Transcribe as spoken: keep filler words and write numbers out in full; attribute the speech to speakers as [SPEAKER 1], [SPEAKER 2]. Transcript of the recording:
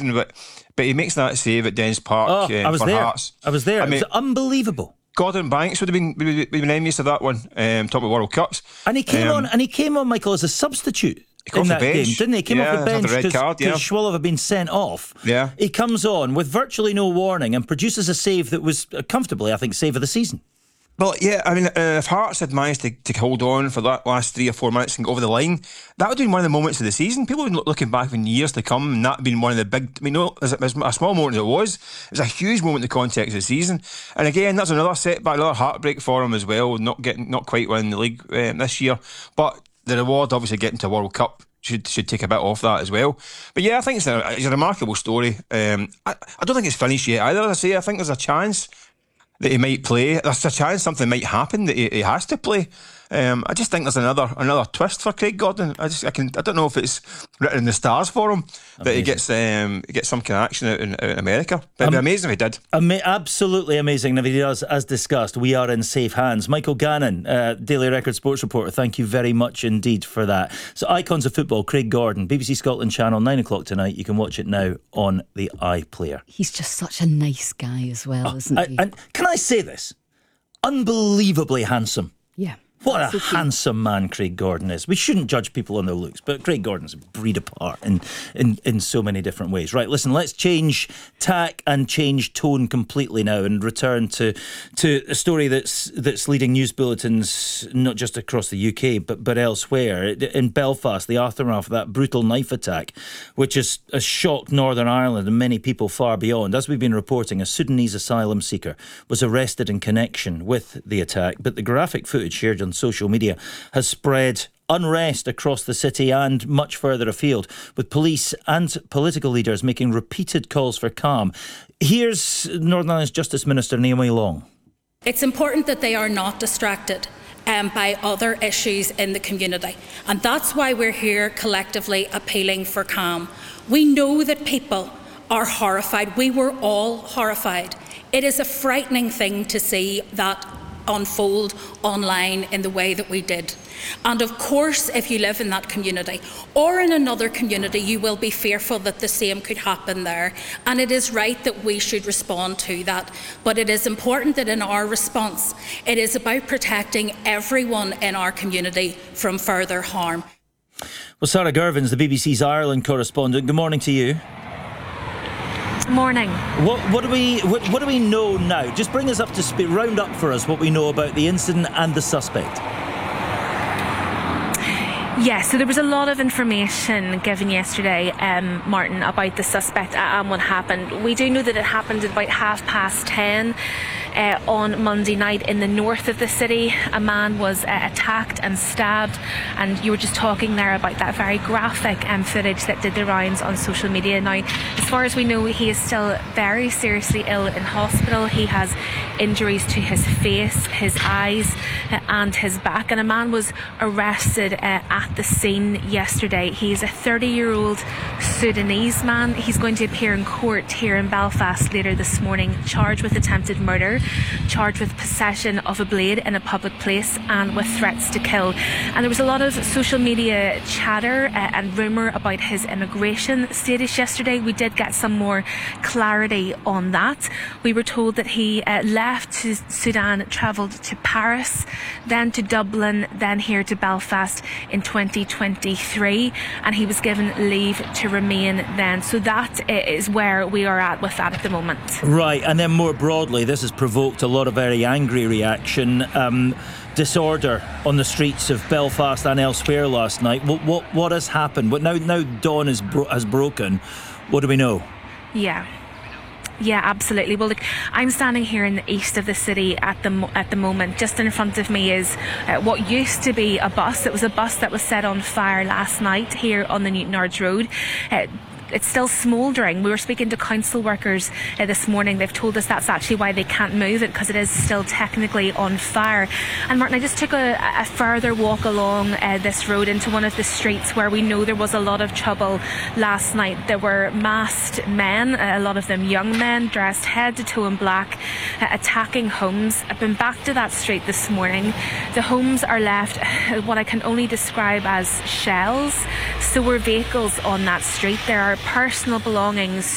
[SPEAKER 1] season, but but he makes that save at Dens Park.
[SPEAKER 2] Oh,
[SPEAKER 1] uh,
[SPEAKER 2] I was
[SPEAKER 1] for
[SPEAKER 2] there.
[SPEAKER 1] Hearts.
[SPEAKER 2] I was there.
[SPEAKER 1] I
[SPEAKER 2] it
[SPEAKER 1] mean,
[SPEAKER 2] was unbelievable.
[SPEAKER 1] Gordon Banks would have been would have been envious of that one. Um, talking about World Cups,
[SPEAKER 2] and he came
[SPEAKER 1] um,
[SPEAKER 2] on. And he came on, Michael, as a substitute.
[SPEAKER 1] He
[SPEAKER 2] in
[SPEAKER 1] off
[SPEAKER 2] that
[SPEAKER 1] the bench.
[SPEAKER 2] game, didn't he? He came
[SPEAKER 1] yeah,
[SPEAKER 2] off the bench
[SPEAKER 1] because yeah.
[SPEAKER 2] Schwolow had been sent off.
[SPEAKER 1] Yeah.
[SPEAKER 2] He comes on with virtually no warning and produces a save that was uh, comfortably, I think, save of the season.
[SPEAKER 1] Well, yeah, I mean, uh, if Hearts had managed to, to hold on for that last three or four minutes and go over the line, that would have been one of the moments of the season. People have been looking back in years to come, and that had been one of the big. I mean, no, as a, as a small moment as it was, it was a huge moment in the context of the season. And again, that's another setback, another heartbreak for him as well, not getting, not quite winning the league um, this year. But the reward, obviously, getting to World Cup. Should should take a bit off that as well. But yeah, I think it's a, it's a remarkable story. Um, I, I don't think it's finished yet either. As I say, I think there's a chance that he might play. There's a chance something might happen that he, he has to play. Um, I just think there's another another twist for Craig Gordon. I just I can I don't know if it's written in the stars for him that amazing. he gets um he gets some kind of action out in, out in America. But it'd be um, amazing if he did.
[SPEAKER 2] Ama- absolutely amazing if he does. As discussed, we are in safe hands. Michael Gannon, uh, Daily Record sports reporter. Thank you very much indeed for that. So, Icons of Football, Craig Gordon, B B C Scotland Channel, nine o'clock tonight. You can watch it now on the iPlayer.
[SPEAKER 3] He's just such a nice guy as well, oh, isn't
[SPEAKER 2] I,
[SPEAKER 3] he?
[SPEAKER 2] And can I say this? Unbelievably handsome.
[SPEAKER 3] Yeah.
[SPEAKER 2] What a
[SPEAKER 3] so
[SPEAKER 2] handsome man Craig Gordon is. We shouldn't judge people on their looks, but Craig Gordon's a breed apart in, in, in so many different ways. Right, listen, let's change tack and change tone completely now and return to to a story that's that's leading news bulletins not just across the U K but, but elsewhere. In Belfast, the aftermath of that brutal knife attack, which has, has shocked Northern Ireland and many people far beyond. As we've been reporting, a Sudanese asylum seeker was arrested in connection with the attack, but the graphic footage shared on social media has spread unrest across the city and much further afield, with police and political leaders making repeated calls for calm. Here's Northern Ireland's Justice Minister Naomi Long.
[SPEAKER 4] It's important that they are not distracted um, by other issues in the community, and that's why we're here collectively appealing for calm. We know that people are horrified. We were all horrified. It is a frightening thing to see that unfold online in the way that we did. And of course, if you live in that community or in another community, you will be fearful that the same could happen there. And it is right that we should respond to that. But it is important that in our response, it is about protecting everyone in our community from further harm.
[SPEAKER 2] Well, Sarah Gervins, the B B C's Ireland correspondent, good morning to you.
[SPEAKER 5] Morning.
[SPEAKER 2] What, what do we what, what do we know now? Just bring us up to speed. Round up for us what we know about the incident and the suspect.
[SPEAKER 5] Yes, so there was a lot of information given yesterday, um, Martin, about the suspect and what happened. We do know that it happened at about half past ten. Uh, on Monday night in the north of the city. A man was uh, attacked and stabbed, and you were just talking there about that very graphic um, footage that did the rounds on social media. Now, as far as we know, he is still very seriously ill in hospital. He has injuries to his face, his eyes uh, and his back, and a man was arrested uh, at the scene yesterday. He's a thirty year old Sudanese man. He's going to appear in court here in Belfast later this morning, charged with attempted murder, charged with possession of a blade in a public place and with threats to kill. And there was a lot of social media chatter uh, and rumour about his immigration status yesterday. We did get some more clarity on that. We were told that he uh, left to Sudan, travelled to Paris, then to Dublin, then here to Belfast in twenty twenty-three, and he was given leave to remain then. So that is where we are at with that at the moment.
[SPEAKER 2] Right, and then more broadly, this has provoked a lot of very angry reaction. Um, disorder on the streets of Belfast and elsewhere last night. What what, what has happened? What now? Now dawn is bro- has broken. What do we know?
[SPEAKER 5] Yeah. Yeah, absolutely. Well, look, I'm standing here in the east of the city at the mo- at the moment. Just in front of me is uh, what used to be a bus. It was a bus that was set on fire last night here on the Newtownards Road. Uh, It's still smouldering. We were speaking to council workers uh, this morning. They've told us that's actually why they can't move it, because it is still technically on fire. And Martin, I just took a, a further walk along uh, this road into one of the streets where we know there was a lot of trouble last night. There were masked men, a lot of them young men, dressed head to toe in black, uh, attacking homes. I've been back to that street this morning. The homes are left uh, what I can only describe as shells. So were vehicles on that street. There are personal belongings